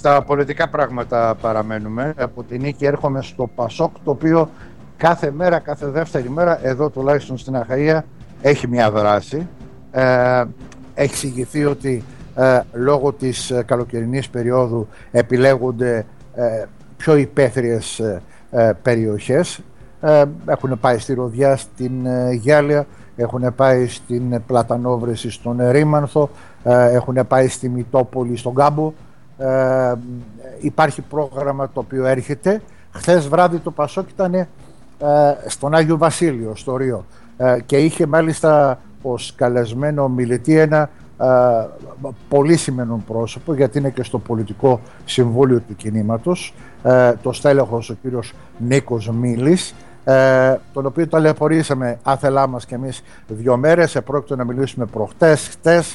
Στα πολιτικά πράγματα παραμένουμε. Από την Νίκη έρχομαι στο Πασόκ, το οποίο κάθε μέρα, κάθε δεύτερη μέρα, εδώ τουλάχιστον στην Αχαΐα, έχει μια δράση. Έχει εξηγηθεί ότι λόγω της καλοκαιρινής περίοδου επιλέγονται πιο υπαίθριες περιοχές. Έχουν πάει στη Ροδιά, στην Γιάλια, έχουν πάει στην Πλατανόβρεση, στον Ρήμανθο, έχουν πάει στη Μητόπολη, στον Κάμπο. Υπάρχει πρόγραμμα το οποίο έρχεται. Χθες βράδυ το Πασόκ ήταν στον Άγιο Βασίλειο, στο Ρίο, και είχε μάλιστα ως καλεσμένο μιλητή ένα πολύ σημαίνον πρόσωπο, γιατί είναι και στο πολιτικό συμβούλιο του κινήματος, το στέλεχος ο κύριος Νίκος Μίλης, τον οποίο ταλαιπωρήσαμε άθελά μας και εμείς 2 μέρες. Επρόκειτο να μιλήσουμε προχτές, χτες.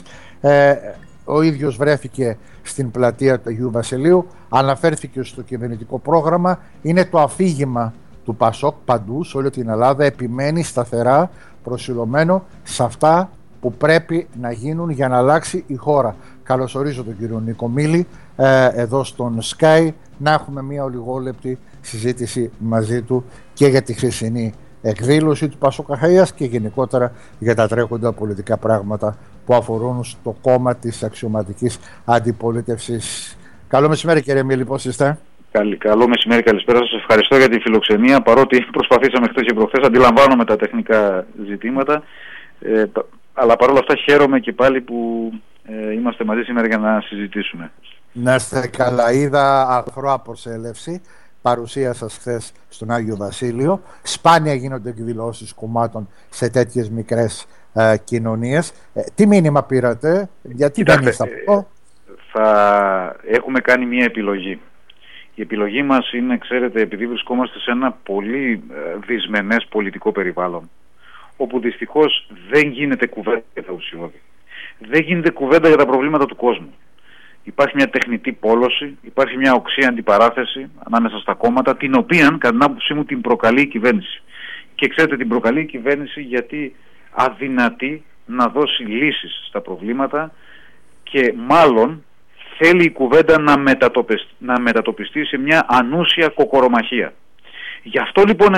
Ο ίδιος βρέθηκε στην πλατεία του Αγίου Βασιλείου, αναφέρθηκε στο κυβερνητικό πρόγραμμα. Είναι το αφήγημα του Πασόκ παντού, σε όλη την Ελλάδα. Επιμένει σταθερά, προσιλωμένο σε αυτά που πρέπει να γίνουν για να αλλάξει η χώρα. Καλωσορίζω τον κύριο Νίκο Μίλη εδώ στον Sky, να έχουμε μια ολιγόλεπτη συζήτηση μαζί του και για τη χθεσινή εκδήλωση του Πασόκ Αχαΐας και γενικότερα για τα τρέχοντα πολιτικά πράγματα που αφορούν στο κόμμα της αξιωματικής αντιπολίτευσης. Καλό μεσημέρι, κύριε Μίλη, πώς είστε? Καλό μεσημέρι, καλησπέρα σας. Ευχαριστώ για τη φιλοξενία. Παρότι προσπαθήσαμε χθες και προχθές, αντιλαμβάνομαι τα τεχνικά ζητήματα, αλλά παρόλα αυτά χαίρομαι και πάλι που είμαστε μαζί σήμερα για να συζητήσουμε. Να είστε καλά. Είδα αθρώα προσέλευση, παρουσία σας χθες στον Άγιο Βασίλειο. Σπάνια γίνονται εκδηλώσεις κομμάτων σε τέτοιες μικρές κοινωνίες. Τι μήνυμα πήρατε, γιατί δεν είστε αυτό? Θα έχουμε κάνει μια επιλογή. Η επιλογή μας είναι, ξέρετε, επειδή βρισκόμαστε σε ένα πολύ δυσμενές πολιτικό περιβάλλον, όπου δυστυχώς δεν γίνεται κουβέντα για τα ουσιώδη. Δεν γίνεται κουβέντα για τα προβλήματα του κόσμου. Υπάρχει μια τεχνητή πόλωση, υπάρχει μια οξύ αντιπαράθεση ανάμεσα στα κόμματα, την οποία, κατά την άποψή μου, την προκαλεί η κυβέρνηση. Και ξέρετε, την προκαλεί η κυβέρνηση γιατί αδυνατεί να δώσει λύσεις στα προβλήματα και μάλλον θέλει η κουβέντα να μετατοπιστεί σε μια ανούσια κοκορομαχία. Γι' αυτό λοιπόν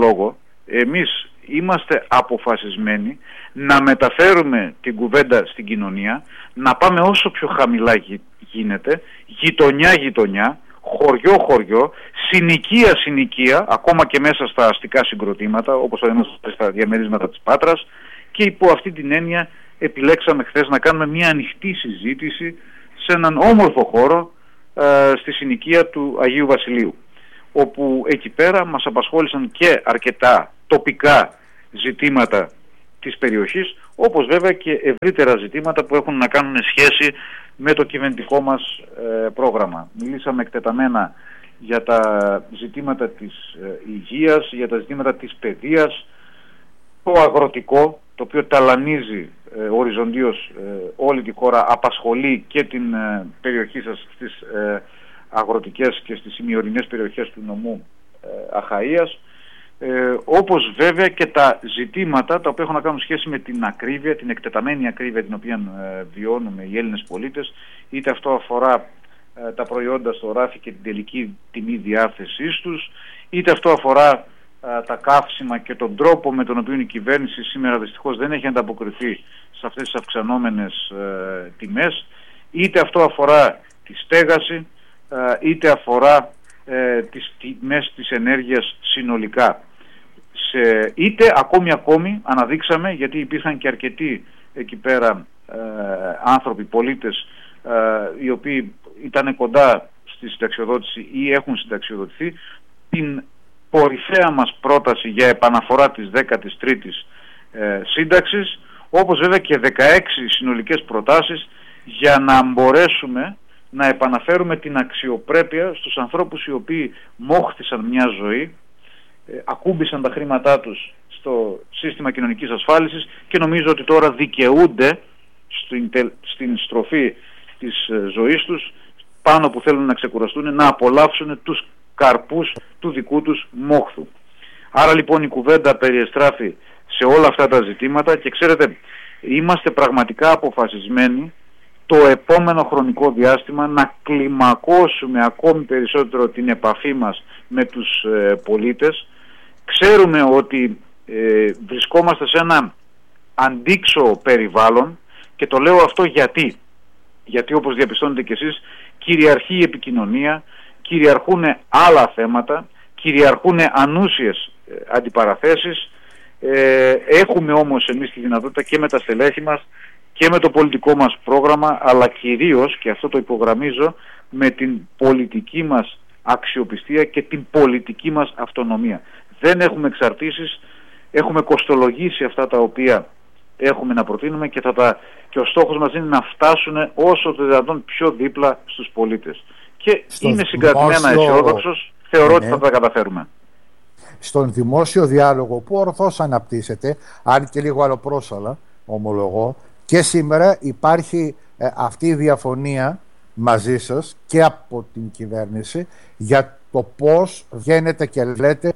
εμείς είμαστε αποφασισμένοι να μεταφέρουμε την κουβέντα στην κοινωνία, να πάμε όσο πιο χαμηλά γίνεται, γειτονιά-γειτονιά, χωριό-χωριό, συνοικία-συνοικία, ακόμα και μέσα στα αστικά συγκροτήματα, όπως στα διαμερίσματα της Πάτρας, και υπό αυτή την έννοια επιλέξαμε χθες να κάνουμε μια ανοιχτή συζήτηση σε έναν όμορφο χώρο στη συνοικία του Αγίου Βασιλείου, όπου εκεί πέρα μας απασχόλησαν και αρκετά τοπικά ζητήματα της περιοχής, όπως βέβαια και ευρύτερα ζητήματα που έχουν να κάνουν σχέση με το κυβερνητικό μας πρόγραμμα. Μιλήσαμε εκτεταμένα για τα ζητήματα της υγείας, για τα ζητήματα της παιδείας, το αγροτικό, το οποίο ταλανίζει οριζοντίως όλη τη χώρα, απασχολεί και την περιοχή σας στις αγροτικές και στις ημιορεινές περιοχές του νομού Αχαΐας, όπως βέβαια και τα ζητήματα τα οποία έχουν να κάνουν σχέση με την ακρίβεια, την εκτεταμένη ακρίβεια την οποία βιώνουμε οι Έλληνες πολίτες, είτε αυτό αφορά τα προϊόντα στο ράφι και την τελική τιμή διάθεσής τους, είτε αυτό αφορά τα καύσιμα και τον τρόπο με τον οποίο η κυβέρνηση σήμερα δυστυχώς δεν έχει ανταποκριθεί σε αυτές τις αυξανόμενες τιμές, είτε αυτό αφορά τη στέγαση, είτε αφορά τις τιμές της ενέργειας συνολικά. Είτε ακόμη αναδείξαμε, γιατί υπήρχαν και αρκετοί εκεί πέρα άνθρωποι, πολίτες, οι οποίοι ήταν κοντά στη συνταξιοδότηση ή έχουν συνταξιοδοτηθεί, την κορυφαία μας πρόταση για επαναφορά της 13ης σύνταξης, όπως βέβαια και 16 συνολικές προτάσεις για να μπορέσουμε να επαναφέρουμε την αξιοπρέπεια στους ανθρώπους οι οποίοι μόχθησαν μια ζωή, ακούμπησαν τα χρήματά τους στο σύστημα κοινωνικής ασφάλισης και νομίζω ότι τώρα δικαιούνται στην στροφή της ζωής τους, πάνω που θέλουν να ξεκουραστούν, να απολαύσουν τους καρπούς του δικού τους μόχθου. Άρα λοιπόν η κουβέντα περιεστράφει σε όλα αυτά τα ζητήματα και ξέρετε, είμαστε πραγματικά αποφασισμένοι το επόμενο χρονικό διάστημα να κλιμακώσουμε ακόμη περισσότερο την επαφή μας με τους πολίτες. Ξέρουμε ότι βρισκόμαστε σε ένα αντίξωο περιβάλλον και το λέω αυτό γιατί όπως διαπιστώνετε κι εσείς κυριαρχεί η επικοινωνία, κυριαρχούν άλλα θέματα, κυριαρχούν ανούσιες αντιπαραθέσεις. Έχουμε όμως εμείς τη δυνατότητα και με τα στελέχη μας και με το πολιτικό μας πρόγραμμα, αλλά κυρίως, και αυτό το υπογραμμίζω, με την πολιτική μας αξιοπιστία και την πολιτική μας αυτονομία. Δεν έχουμε εξαρτήσεις, έχουμε κοστολογήσει αυτά τα οποία έχουμε να προτείνουμε και ο στόχος μας είναι να φτάσουν όσο το δυνατόν πιο δίπλα στους πολίτες. Και είμαι συγκρατημένα αισιόδοξος, θεωρώ ότι θα τα καταφέρουμε. Στον δημόσιο διάλογο που ορθώς αναπτύσσεται, αν και λίγο αλλοπρόσαλα, ομολογώ, και σήμερα υπάρχει αυτή η διαφωνία μαζί σας και από την κυβέρνηση για το πώς βγαίνετε και λέτε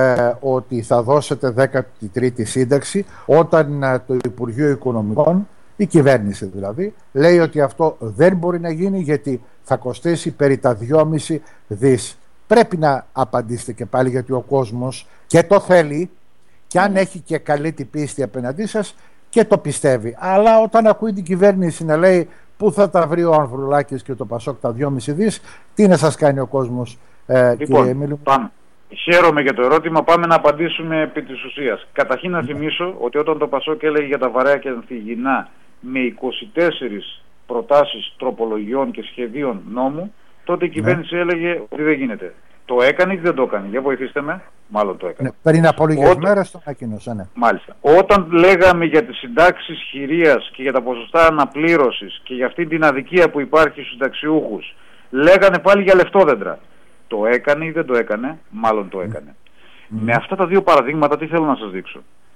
ότι θα δώσετε 13η σύνταξη, όταν το Υπουργείο Οικονομικών, η κυβέρνηση δηλαδή, λέει ότι αυτό δεν μπορεί να γίνει γιατί θα κοστίσει περί τα 2,5 δις. Πρέπει να απαντήσετε και πάλι, γιατί ο κόσμος και το θέλει και αν έχει και καλή την πίστη απέναντί σας και το πιστεύει. Αλλά όταν ακούει την κυβέρνηση να λέει πού θα τα βρει ο Ανδρουλάκης και το Πασόκ τα 2,5 δις, τι να σας κάνει ο κόσμος, κύριε Εμίλιο? Πάμε. Χαίρομαι για το ερώτημα, πάμε να απαντήσουμε επί της ουσίας. Καταρχήν να θυμίσω ότι όταν το Πασόκ έλεγε για τα βαρέα και ανθυγιεινά με 24 προτάσεις τροπολογιών και σχεδίων νόμου, τότε η κυβέρνηση έλεγε ότι δεν γίνεται. Το έκανε ή δεν το έκανε? Για βοηθήστε με. Μάλλον το έκανε. Πριν από λίγες μέρες το ανακοίνωσα, ναι. Μάλιστα. Όταν λέγαμε για τις συντάξεις χειρίας και για τα ποσοστά αναπλήρωσης και για αυτή την αδικία που υπάρχει στους συνταξιούχους, λέγανε πάλι για λεφτόδεντρα. Το έκανε ή δεν το έκανε? Μάλλον το έκανε. Με αυτά τα δύο παραδείγματα τι θέλω να σας δείξω?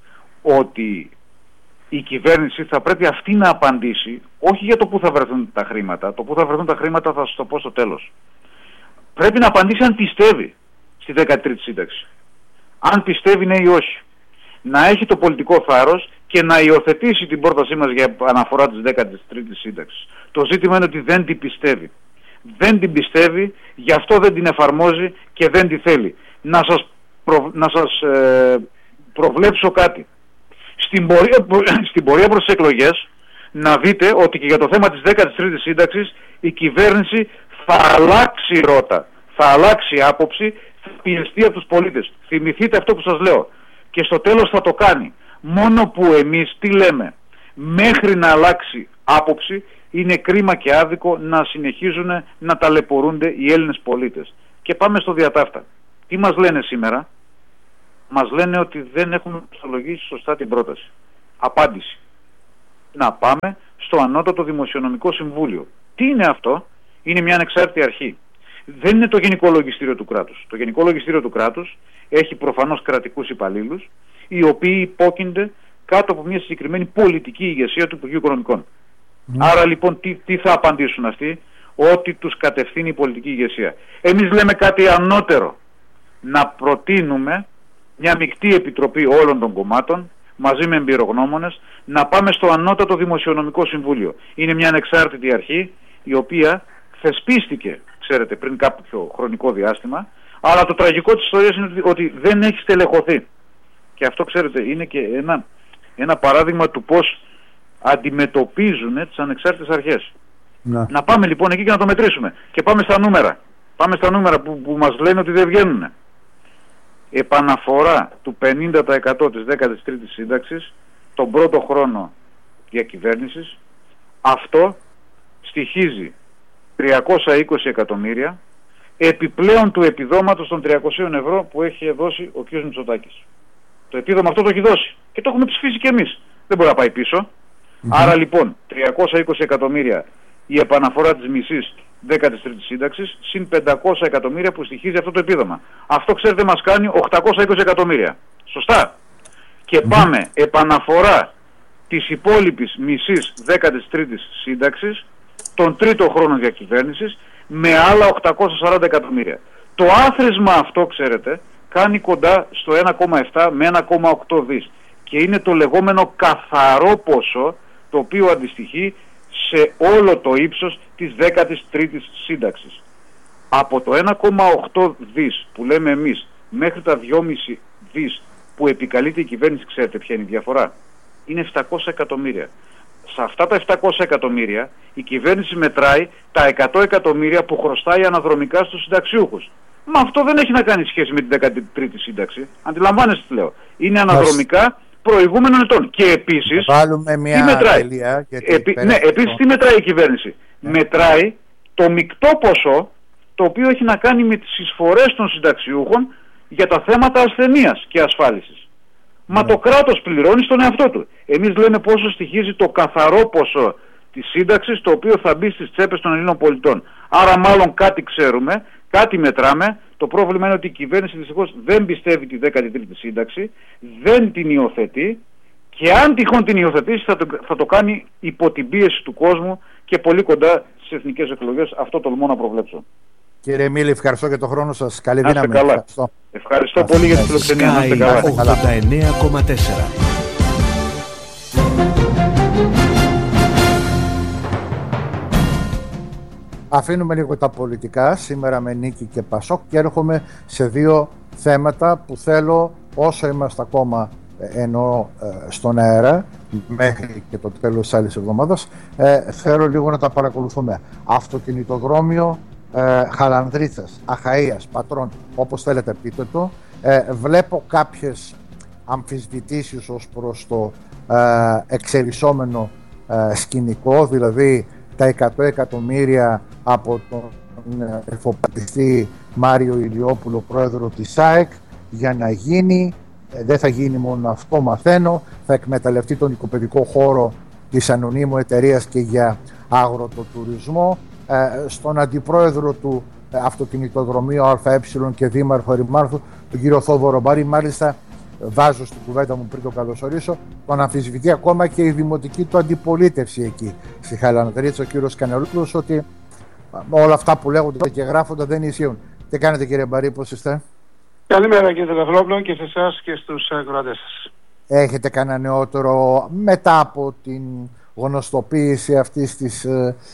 Ότι η κυβέρνηση θα πρέπει αυτή να απαντήσει, όχι για το πού θα βρεθούν τα χρήματα. Το πού θα βρεθούν τα χρήματα θα σας το πω στο τέλος. Πρέπει να απαντήσει αν πιστεύει στη 13η σύνταξη. Αν πιστεύει ναι ή όχι. Να έχει το πολιτικό θάρρος και να υιοθετήσει την πρότασή μας για αναφορά της 13ης σύνταξης. Το ζήτημα είναι ότι δεν την πιστεύει. Δεν την πιστεύει, γι' αυτό δεν την εφαρμόζει και δεν τη θέλει. Να σας προβλέψω κάτι. Στην πορεία προς τις εκλογές να δείτε ότι και για το θέμα της 13ης σύνταξης η κυβέρνηση θα αλλάξει ρότα, θα αλλάξει άποψη, θα πιεστεί από τους πολίτες. Θυμηθείτε αυτό που σας λέω. Και στο τέλος θα το κάνει. Μόνο που εμείς τι λέμε? Μέχρι να αλλάξει άποψη είναι κρίμα και άδικο να συνεχίζουν να ταλαιπωρούνται οι Έλληνες πολίτες. Και πάμε στο διατάφτα. Τι μας λένε σήμερα? Μας λένε ότι δεν έχουμε αξιολογήσει σωστά την πρόταση. Απάντηση. Να πάμε στο Ανώτατο Δημοσιονομικό Συμβούλιο. Τι είναι αυτό? Είναι μια ανεξάρτητη αρχή. Δεν είναι το Γενικό Λογιστήριο του κράτους. Το Γενικό Λογιστήριο του κράτους έχει προφανώς κρατικούς υπαλλήλους, οι οποίοι υπόκεινται κάτω από μια συγκεκριμένη πολιτική ηγεσία του Υπουργείου Οικονομικών. Άρα λοιπόν τι θα απαντήσουν αυτοί? Ότι τους κατευθύνει η πολιτική ηγεσία. Εμείς λέμε κάτι ανώτερο. Να προτείνουμε μια μεικτή επιτροπή όλων των κομμάτων μαζί με εμπειρογνώμονες να πάμε στο Ανώτατο Δημοσιονομικό Συμβούλιο. Είναι μια ανεξάρτητη αρχή η οποία θεσπίστηκε, ξέρετε, πριν κάποιο χρονικό διάστημα, αλλά το τραγικό της ιστορίας είναι ότι δεν έχει στελεχωθεί. Και αυτό, ξέρετε, είναι και ένα παράδειγμα του πώς αντιμετωπίζουν τις ανεξάρτητες αρχές. Να πάμε λοιπόν εκεί και να το μετρήσουμε. Και πάμε στα νούμερα. Πάμε στα νούμερα που μας λένε ότι δεν βγαίνουν. Επαναφορά του 50% της 13ης σύνταξης τον πρώτο χρόνο διακυβέρνησης, αυτό στοιχίζει 320 εκατομμύρια επιπλέον του επιδόματος των 300 ευρώ που έχει δώσει ο κ. Μητσοτάκης. Το επίδομα αυτό το έχει δώσει και το έχουμε ψηφίσει και εμείς. Δεν μπορεί να πάει πίσω. Άρα λοιπόν 320 εκατομμύρια η επαναφορά της μισής 13ης σύνταξης συν 500 εκατομμύρια που στοιχίζει αυτό το επίδομα. Αυτό, ξέρετε, μας κάνει 820 εκατομμύρια. Σωστά? Και πάμε επαναφορά της υπόλοιπης μισής 13ης σύνταξης τον τρίτο χρόνο διακυβέρνησης με άλλα 840 εκατομμύρια. Το άθροισμα αυτό, ξέρετε, κάνει κοντά στο 1,7 με 1,8 δις. Και είναι το λεγόμενο καθαρό ποσό, το οποίο αντιστοιχεί σε όλο το ύψος της 13ης σύνταξης. Από το 1,8 δις που λέμε εμείς μέχρι τα 2,5 δις που επικαλείται η κυβέρνηση, ξέρετε ποια είναι η διαφορά? Είναι 700 εκατομμύρια. Σε αυτά τα 700 εκατομμύρια η κυβέρνηση μετράει τα 100 εκατομμύρια που χρωστάει αναδρομικά στους συνταξιούχους. Μα αυτό δεν έχει να κάνει σχέση με την 13η σύνταξη. Αντιλαμβάνεστε τι λέω? Είναι αναδρομικά προηγούμενων ετών. Και επίσης, τι μετράει? Επίσης τι μετράει η κυβέρνηση? Μετράει το μεικτό ποσό το οποίο έχει να κάνει με τις εισφορές των συνταξιούχων για τα θέματα ασθενείας και ασφάλισης. Μα το κράτος πληρώνει στον εαυτό του. Εμείς λέμε πόσο στοιχίζει το καθαρό ποσό της σύνταξης, το οποίο θα μπει στις τσέπες των Ελλήνων πολιτών. Άρα μάλλον κάτι ξέρουμε, κάτι μετράμε. Το πρόβλημα είναι ότι η κυβέρνηση δυστυχώς δεν πιστεύει τη 13η σύνταξη, δεν την υιοθετεί, και αν τυχόν την υιοθετήσει θα το κάνει υπό την πίεση του κόσμου και πολύ κοντά στις εθνικές εκλογές. Αυτό τολμώ να προβλέψω. Κύριε Μίλη, ευχαριστώ για τον χρόνο σας. Καλή δύναμη. Ευχαριστώ πολύ για τη φιλοξενία. Να είστε καλά. 89,4. Αφήνουμε λίγο τα πολιτικά σήμερα με Νίκη και Πασόκ και έρχομαι σε δύο θέματα που θέλω, όσο είμαστε ακόμα στον αέρα μέχρι και το τέλος της άλλης εβδομάδας, θέλω λίγο να τα παρακολουθούμε. Αυτοκινητοδρόμιο Χαλανδρίτας, Αχαΐας, Πατρών, όπως θέλετε πείτε το. Βλέπω κάποιες αμφισβητήσεις ως προς το εξελισσόμενο σκηνικό, δηλαδή τα 100 εκατομμύρια από τον εφοπλιστή Μάριο Ηλιόπουλο, πρόεδρο της ΑΕΚ, για να γίνει. Δεν θα γίνει μόνο αυτό, μαθαίνω, θα εκμεταλλευτεί τον οικοπαιδικό χώρο της ανωνύμου εταιρείας και για αγροτοτουρισμό. Στον αντιπρόεδρο του αυτοκινητοδρομίου ΑΕ και δήμαρχο Ερημάρθου, τον κύριο Θόδωρο Μπάρη, μάλιστα βάζω στην κουβέντα μου πριν το καλωσορίσω, τον αμφισβητεί ακόμα και η δημοτική του αντιπολίτευση εκεί στη Χαλανδρίτσα, ο κύριος Κανελόπουλος, ότι όλα αυτά που λέγονται και γράφονται δεν ισχύουν. Τι κάνετε, κύριε Μπαρή, πώς είστε? Καλημέρα, κύριε Καφρόπουλο, και σε εσάς και στους ακροατές σας. Έχετε κανένα νεότερο μετά από την γνωστοποίηση αυτής της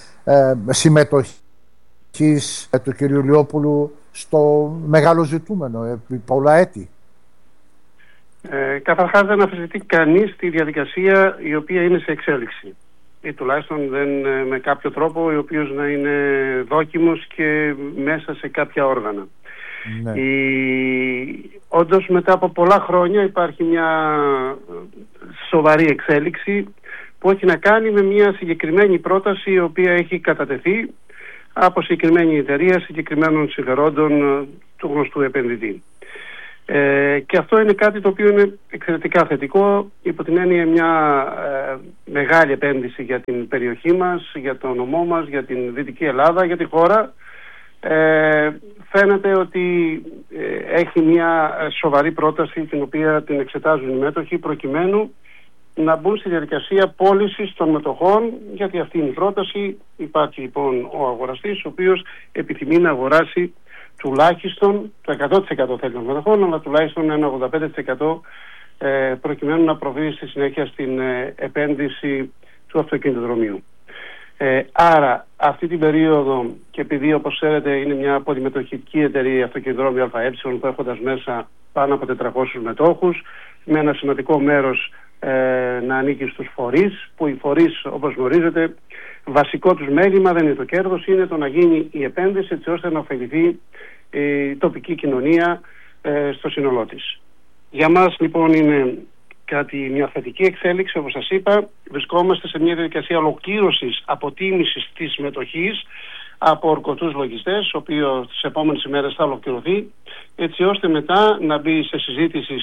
συμμετοχής του κ. Ηλιόπουλου στο μεγάλο ζητούμενο επί πολλά έτη? Καταρχάς δεν αφισβητεί κανείς τη διαδικασία η οποία είναι σε εξέλιξη, ή τουλάχιστον δεν με κάποιο τρόπο ο οποίος να είναι δόκιμος και μέσα σε κάποια όργανα. Ναι. Όντως μετά από πολλά χρόνια υπάρχει μια σοβαρή εξέλιξη που έχει να κάνει με μια συγκεκριμένη πρόταση η οποία έχει κατατεθεί από συγκεκριμένη εταιρεία συγκεκριμένων συμφερόντων του γνωστού επενδυτή. Και αυτό είναι κάτι το οποίο είναι εξαιρετικά θετικό, υπό την έννοια μια μεγάλη επένδυση για την περιοχή μας, για το νομό μας, για την Δυτική Ελλάδα, για τη χώρα. Φαίνεται ότι έχει μια σοβαρή πρόταση την οποία την εξετάζουν οι μέτοχοι προκειμένου να μπουν στη διαδικασία πώλησης των μετοχών, γιατί αυτή είναι η πρόταση. Υπάρχει λοιπόν ο αγοραστής ο οποίος επιθυμεί να αγοράσει τουλάχιστον το 100% θέλει των μετοχών, αλλά τουλάχιστον ένα 85% προκειμένου να προβεί στη συνέχεια στην επένδυση του αυτοκινητοδρομίου. Άρα αυτή την περίοδο, και επειδή όπως ξέρετε είναι μια πολυμετοχική εταιρεία αυτοκινητοδρόμιο ΑΕ που έχοντας μέσα πάνω από 400 μετόχους, με ένα σημαντικό μέρος να ανήκει στους φορείς, που οι φορείς όπως γνωρίζετε βασικό τους μέλημα δεν είναι το κέρδος, είναι το να γίνει η επένδυση έτσι ώστε να ωφεληθεί η τοπική κοινωνία στο σύνολό της. Για μας λοιπόν είναι μια θετική εξέλιξη, όπως σας είπα. Βρισκόμαστε σε μια διαδικασία ολοκλήρωσης αποτίμησης της μετοχής από ορκωτούς λογιστές, ο οποίος τις επόμενες ημέρες θα ολοκληρωθεί, έτσι ώστε μετά να μπει σε συζήτηση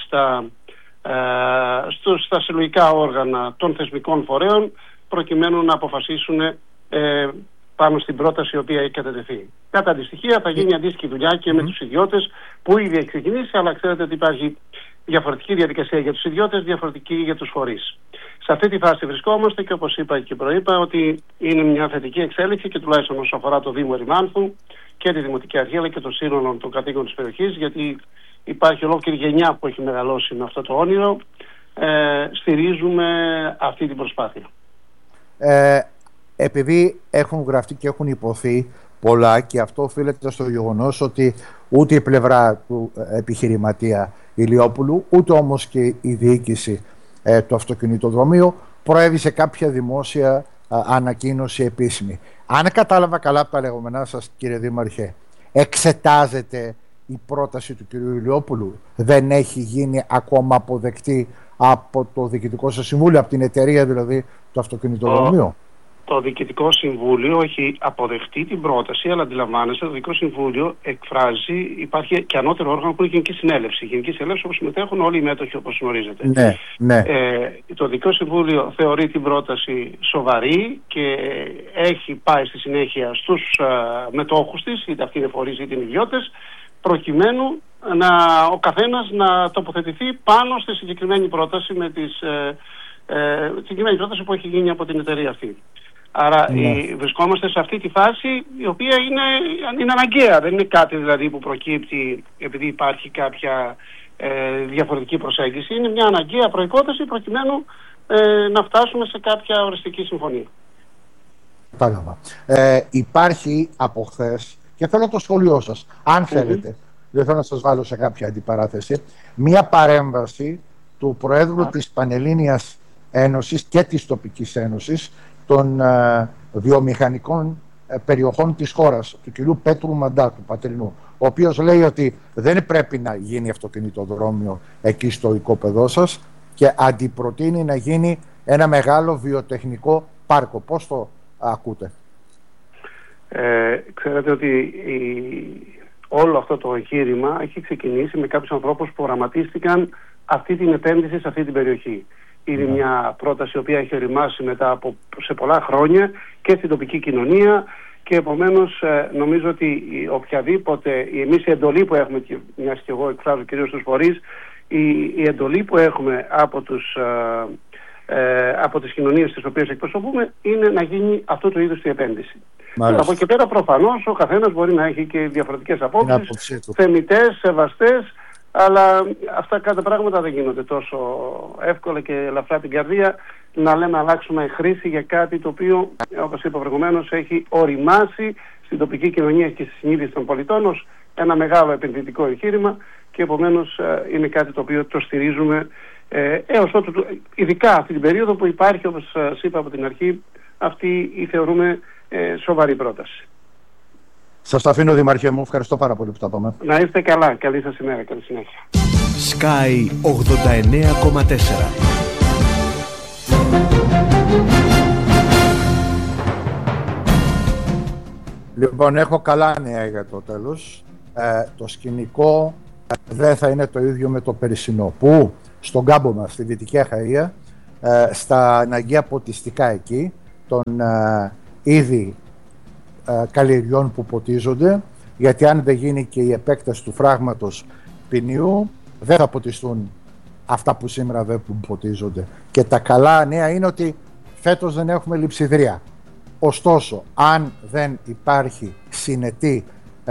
στα συλλογικά όργανα των θεσμικών φορέων, προκειμένου να αποφασίσουν πάνω στην πρόταση η οποία έχει κατατεθεί. Κατά αντιστοιχεία θα γίνει αντίστοιχη δουλειά και με τους ιδιώτες, που ήδη έχει ξεκινήσει, αλλά ξέρετε ότι υπάρχει διαφορετική διαδικασία για τους ιδιώτες, διαφορετική για τους φορείς. Σε αυτή τη φάση βρισκόμαστε και όπως είπα και προείπα ότι είναι μια θετική εξέλιξη, και τουλάχιστον όσον αφορά το Δήμο Ερημάνθου και τη Δημοτική Αρχή αλλά και το σύνολο των κατοίκων της περιοχής, γιατί υπάρχει ολόκληρη γενιά που έχει μεγαλώσει με αυτό το όνειρο. Στηρίζουμε αυτή την προσπάθεια. επειδή έχουν γραφτεί και έχουν υποθεί πολλά, και αυτό οφείλεται στο γεγονός ότι ούτε η πλευρά του επιχειρηματία Ηλιόπουλου, ούτε όμως και η διοίκηση του αυτοκινητοδρομίου προέβησε κάποια δημόσια ανακοίνωση επίσημη. Αν κατάλαβα καλά από τα λεγόμενά σας, κύριε Δήμαρχε, εξετάζεται η πρόταση του κυρίου Ηλιόπουλου, δεν έχει γίνει ακόμα αποδεκτή από το Διοικητικό σας Συμβούλιο, από την εταιρεία δηλαδή του αυτοκινητοδρομίου? Το Διοικητικό Συμβούλιο έχει αποδεχτεί την πρόταση, αλλά αντιλαμβάνεστε, το Διοικητικό Συμβούλιο εκφράζει, υπάρχει και ανώτερο όργανο που είναι Γενική Συνέλευση. Η Γενική Συνέλευση όπου συμμετέχουν όλοι οι μέτοχοι, όπως γνωρίζετε. Ναι, ναι. Το Διοικητικό Συμβούλιο θεωρεί την πρόταση σοβαρή και έχει πάει στη συνέχεια στους μετόχους της, είτε αυτοί είναι φορείς είτε είναι ιδιώτες, προκειμένου ο καθένας να τοποθετηθεί πάνω στη συγκεκριμένη πρόταση, με συγκεκριμένη πρόταση που έχει γίνει από την εταιρεία αυτή. Άρα βρισκόμαστε σε αυτή τη φάση, η οποία είναι αναγκαία. Δεν είναι κάτι δηλαδή που προκύπτει επειδή υπάρχει κάποια διαφορετική προσέγγιση. Είναι μια αναγκαία προϋπόθεση προκειμένου να φτάσουμε σε κάποια οριστική συμφωνία. Κατάλαβα. Υπάρχει από χθες, και θέλω το σχόλιο σας, αν θέλετε, δεν θέλω να σας βάλω σε κάποια αντιπαράθεση, μια παρέμβαση του Προέδρου της Πανελλήνιας Ένωσης και της Τοπικής Ένωσης των βιομηχανικών περιοχών της χώρας, του κυρίου Πέτρου Μαντά, του Πατρινού, ο οποίος λέει ότι δεν πρέπει να γίνει αυτοκινητοδρόμιο εκεί στο οικόπεδό σας και αντιπροτείνει να γίνει ένα μεγάλο βιοτεχνικό πάρκο. Πώς το ακούτε? Ξέρετε ότι όλο αυτό το εγχείρημα έχει ξεκινήσει με κάποιους ανθρώπους που οραματίστηκαν αυτή την επένδυση σε αυτή την περιοχή. Είναι μια πρόταση η οποία έχει οριμάσει μετά σε πολλά χρόνια και στην τοπική κοινωνία, και επομένως νομίζω ότι εμείς η εντολή που έχουμε, μιας και εγώ εκφράζω κυρίως στους φορείς, η εντολή που έχουμε από τις κοινωνίες τις οποίες εκπροσωπούμε είναι να γίνει αυτού του είδους η επένδυση. Από εκεί πέρα προφανώς ο καθένας μπορεί να έχει και διαφορετικές απόψεις, θεμιτές, σεβαστές, αλλά αυτά κατά πράγματα δεν γίνονται τόσο εύκολα και ελαφρά την καρδία να λέμε αλλάξουμε χρήση για κάτι το οποίο, όπως είπα προηγουμένως, έχει οριμάσει στην τοπική κοινωνία και στις συνείδησεις των πολιτών ως ένα μεγάλο επενδυτικό εγχείρημα, και επομένως είναι κάτι το οποίο το στηρίζουμε έως ότου, ειδικά αυτή την περίοδο που υπάρχει, όπως σας είπα από την αρχή, αυτή η θεωρούμε σοβαρή πρόταση. Σας το αφήνω, Δημάρχε μου. Ευχαριστώ πάρα πολύ που τα πάμε. Να είστε καλά. Καλή σας ημέρα. Καλή συνέχεια. Sky 89,4. Λοιπόν, έχω καλά νέα για το τέλος. Το σκηνικό δεν θα είναι το ίδιο με το περσινό, που στον κάμπο μας, στη Δυτική Αχαΐα, στα αναγκαία ποτιστικά εκεί, των ήδη καλλιεργιών που ποτίζονται, γιατί αν δεν γίνει και η επέκταση του φράγματος ποινιού, δεν θα ποτιστούν αυτά που σήμερα δεν ποτίζονται. Και τα καλά νέα είναι ότι φέτος δεν έχουμε λειψιδρία. Ωστόσο, αν δεν υπάρχει συνετή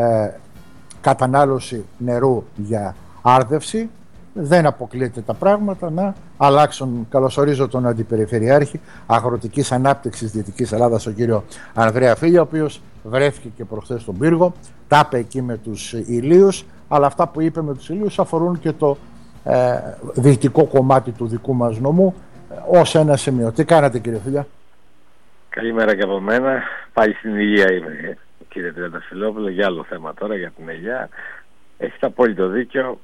κατανάλωση νερού για άρδευση, δεν αποκλείεται τα πράγματα να αλλάξουν. Καλωσορίζω τον Αντιπεριφερειάρχη Αγροτικής Ανάπτυξης Δυτικής Ελλάδας, τον κύριο Ανδρέα Φίλια, ο οποίος βρέθηκε και προχθές στον πύργο, τα είπε εκεί με τους ηλίους, αλλά αυτά που είπε με τους ηλίους αφορούν και το δυτικό κομμάτι του δικού μας νομού ως ένα σημείο. Τι κάνατε, κύριε Φίλια? Καλημέρα και από μένα. Πάλι στην υγεία είμαι, κύριε Τριανταφυλόπουλο, για άλλο θέμα τώρα, για την υγεία. Έχετε απόλυτο δίκιο.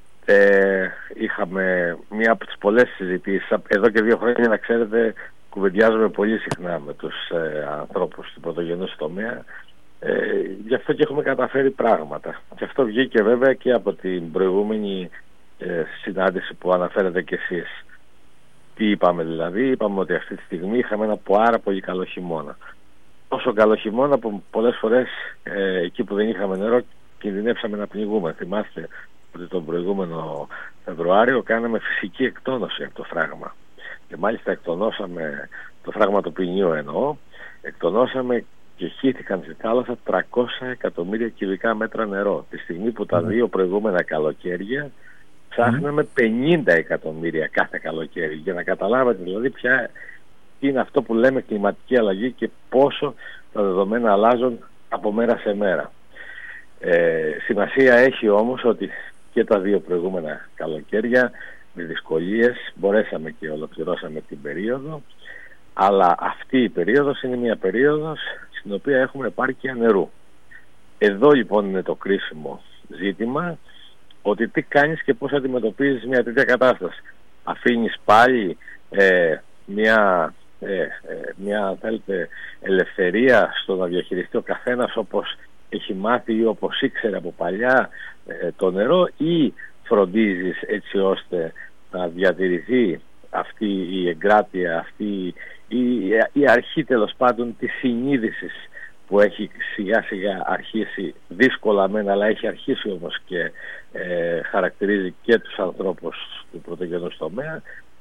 Είχαμε μία από τις πολλές συζητήσεις εδώ και 2 χρόνια, να ξέρετε, κουβεντιάζουμε πολύ συχνά με τους ανθρώπους του πρωτογενού τομέα, γι' αυτό και έχουμε καταφέρει πράγματα, και αυτό βγήκε βέβαια και από την προηγούμενη συνάντηση που αναφέρετε κι εσείς. Τι είπαμε δηλαδή? Είπαμε ότι αυτή τη στιγμή είχαμε ένα πάρα πολύ καλό χειμώνα, τόσο καλό χειμώνα που πολλές φορές εκεί που δεν είχαμε νερό κινδυνεύσαμε να πνιγούμε. Θυμάστε ότι τον προηγούμενο Φεβρουάριο κάναμε φυσική εκτόνωση από το φράγμα, και μάλιστα εκτονώσαμε το φράγμα του ποινιού, εκτονώσαμε και χύθηκαν στη θάλασσα 300 εκατομμύρια κυβικά μέτρα νερό, τη στιγμή που τα 2 προηγούμενα καλοκαίρια ψάχναμε 50 εκατομμύρια κάθε καλοκαίρι. Για να καταλάβετε δηλαδή ποια τι είναι αυτό που λέμε κλιματική αλλαγή και πόσο τα δεδομένα αλλάζουν από μέρα σε μέρα. Σημασία έχει όμως ότι και τα 2 προηγούμενα καλοκαίρια με δυσκολίες μπορέσαμε και ολοκληρώσαμε την περίοδο, αλλά αυτή η περίοδος είναι μια περίοδος στην οποία έχουμε επάρκεια νερού. Εδώ λοιπόν είναι το κρίσιμο ζήτημα, ότι τι κάνεις και πώς αντιμετωπίζεις μια τέτοια κατάσταση. Αφήνεις πάλι μια αν θέλετε, ελευθερία στο να διαχειριστεί ο καθένας όπως έχει μάθει ή όπως ήξερε από παλιά το νερό, ή φροντίζεις έτσι ώστε να διατηρηθεί αυτή η εγκράτεια, αυτή η αρχή τέλος πάντων της συνείδησης που έχει σιγά σιγά αρχίσει, δύσκολα μεν, αλλά έχει αρχίσει όμως και χαρακτηρίζει και τους ανθρώπους του πρωτογενούς τομέα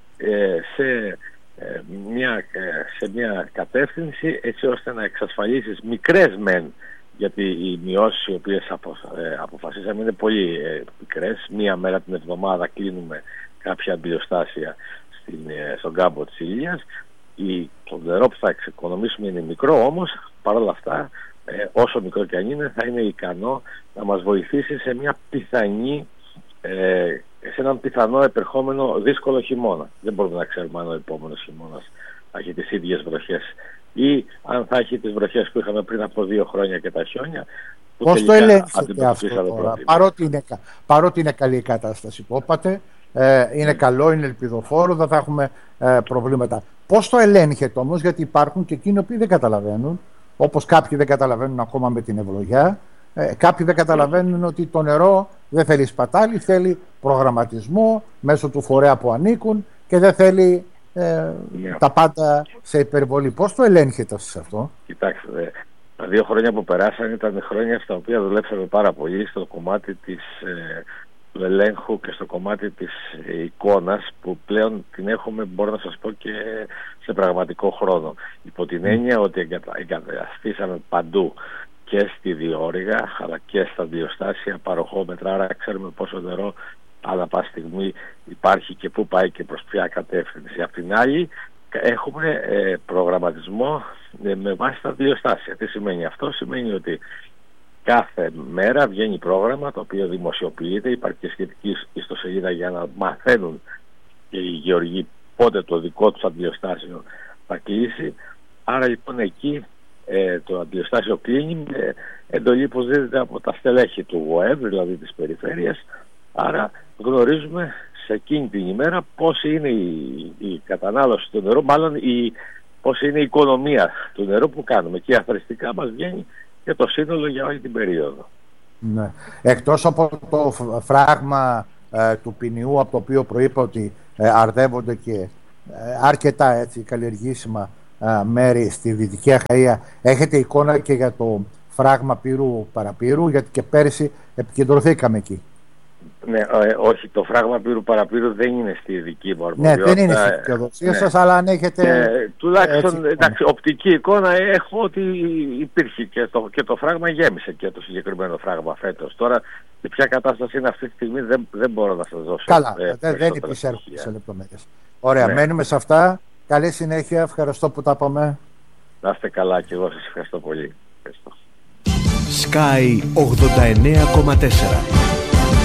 σε μια κατεύθυνση, έτσι ώστε να εξασφαλίσεις μικρές μεν, γιατί οι μειώσεις οι οποίες αποφασίσαμε είναι πολύ μικρές. Μία μέρα την εβδομάδα κλείνουμε κάποια αντιλιοστάσια στον κάμπο της Ηλίας. Το νερό που θα εξοικονομήσουμε είναι μικρό, όμως παρόλα αυτά, όσο μικρό και αν είναι, θα είναι ικανό να μας βοηθήσει σε μια πιθανή σε έναν πιθανό επερχόμενο δύσκολο χειμώνα. Δεν μπορούμε να ξέρουμε αν ο επόμενος χειμώνας θα έχει τις ίδιες βροχές ή αν θα έχει τις βροχές που είχαμε πριν από 2 χρόνια και τα χιόνια. Πώς το ελέγχετε αυτό τώρα, παρότι είναι καλή η κατάσταση που είπατε, είναι καλό, είναι ελπιδοφόρο, δεν θα έχουμε προβλήματα. Πώς το ελέγχετε όμως, γιατί υπάρχουν και εκείνοι που δεν καταλαβαίνουν, όπως κάποιοι δεν καταλαβαίνουν ακόμα με την ευλογιά, κάποιοι δεν καταλαβαίνουν ότι το νερό δεν θέλει σπατάλη, θέλει προγραμματισμό μέσω του φορέα που ανήκουν και δεν θέλει τα πάντα σε υπερβολή. Πώς το ελέγχετε σε αυτό? Κοιτάξτε, τα 2 χρόνια που περάσαν ήταν χρόνια στα οποία δουλέψαμε πάρα πολύ στο κομμάτι του ελέγχου και στο κομμάτι της εικόνας, που πλέον την έχουμε, μπορώ να σας πω, και σε πραγματικό χρόνο, υπό την έννοια ότι εγκαταστήσαμε παντού και στη διόρυγα αλλά και στα αντιλιοστάσια παροχόμετρα, άρα ξέρουμε πόσο νερό ανά πάση στιγμή υπάρχει και πού πάει και προς ποια κατεύθυνση. Απ' την άλλη έχουμε προγραμματισμό με βάση τα αντιλιοστάσια. Τι σημαίνει αυτό? Σημαίνει ότι κάθε μέρα βγαίνει πρόγραμμα το οποίο δημοσιοποιείται, υπάρχει και σχετική ιστοσελίδα για να μαθαίνουν και οι γεωργοί πότε το δικό τους αντιλιοστάσιο θα κλείσει. Άρα λοιπόν εκεί το αντιλιοστάσιο κλείνει με εντολή που δίδεται από τα στελέχη του ΟΕΒ, δηλαδή της περιφέρειας. Άρα γνωρίζουμε σε εκείνη την ημέρα πώς είναι η κατανάλωση του νερού, μάλλον πώς είναι η οικονομία του νερού που κάνουμε, και αθροιστικά μας βγαίνει και το σύνολο για όλη την περίοδο. Ναι. Εκτός από το φράγμα του ποινιού, από το οποίο προείπα ότι αρδεύονται και αρκετά καλλιεργήσιμα μέρη στη Δυτική Αχαΐα, έχετε εικόνα και για το φράγμα Πύρου Παραπύρου, γιατί και πέρυσι επικεντρωθήκαμε εκεί? Ναι, όχι, το φράγμα Πύρου Παραπύρου δεν είναι στη δική μου αρμοδιότητα. Ναι, δεν είναι στη δικαιοδοσία σας, αλλά αν έχετε... τουλάχιστον, εντάξει, οπτική εικόνα έχω ότι υπήρχε και το φράγμα γέμισε και το συγκεκριμένο φράγμα φέτος. Τώρα, σε ποια κατάσταση είναι αυτή τη στιγμή δεν μπορώ να σας δώσω. Καλά, δεν επισέρχομαι σε λεπτομέρειες. Ωραία, ναι. Μένουμε σε αυτά. Καλή συνέχεια, ευχαριστώ που τα πάμε. Να είστε καλά και εγώ σας ευχαριστώ πολύ. Ευχαριστώ. Sky 89,4.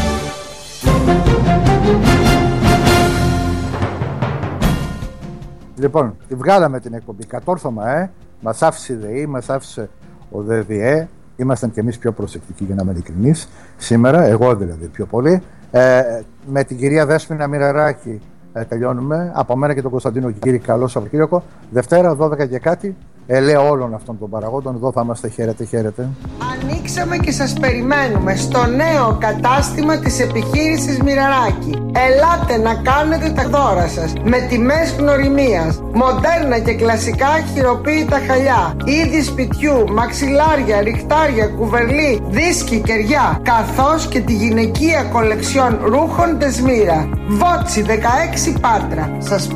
Λοιπόν, τη βγάλαμε την εκπομπή κατόρθωμα, μας άφησε η ΔΕΗ, μας άφησε ο ΔΔΕ. Ήμασταν κι εμείς πιο προσεκτικοί, για να είμαι ειλικρινής σήμερα, εγώ δηλαδή πιο πολύ. Με την κυρία Δέσποινα Μοιραράκη τελειώνουμε. Από μένα και τον Κωνσταντίνο Κικύρη, καλό Σαββατοκύριακο. Δευτέρα 12 και κάτι, ελέω όλων αυτών των παραγόντων. Εδώ θα είμαστε. Χαίρετε, χαίρετε. Ανοίξαμε και σας περιμένουμε στο νέο κατάστημα της επιχείρησης Μοιραράκη. Ελάτε να κάνετε τα δώρα σας με τιμές γνωριμίας, μοντέρνα και κλασικά χειροποίητα χαλιά, είδη σπιτιού, μαξιλάρια, ριχτάρια, κουβερλί, δίσκοι, κεριά, καθώς και τη γυναικεία κολεξιόν ρούχων Τεσμύρα. Βότσι 16 Πάτρα. Σας